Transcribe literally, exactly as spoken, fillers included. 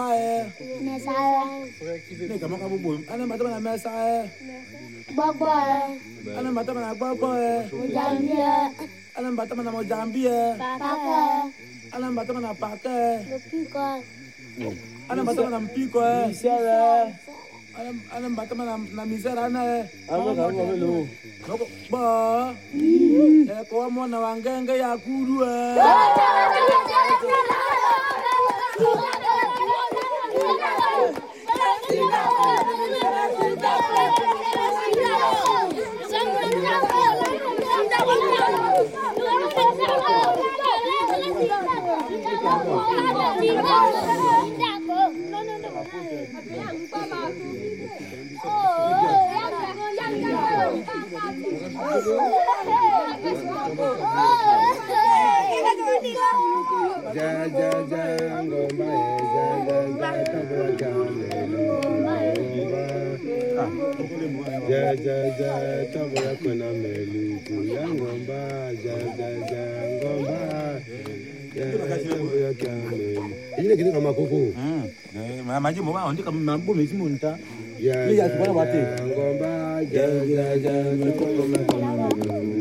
Mesa. Ne kama ka bubu. Ana mata na mesa. Gbogbo. Ana mata na gbogbo. Mojambie. Ana mata na mojambie. Pake. Ana mata na pake. Mpiko. Ana mata na mpiko. Misere. Ana ana mata na na misere na. Abo ka bo lo. Loko ba. Eh ko mo na wangenge ya kuru eh. Ja ja ja ngomba ja ja ja tabla kamelo ja ja ja tabla kona melu ya ngomba ja ja ja ngomba ya tabla kamelo ile kile kama koko mm eh maji mo ba ndi kama mambo mezi munta ya ya ngomba ja ja ja tabla kona melu